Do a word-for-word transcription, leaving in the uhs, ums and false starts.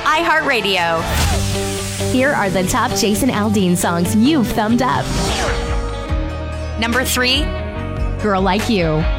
iHeartRadio. Here are the top Jason Aldean songs you've thumbed up. Number three, Girl Like You.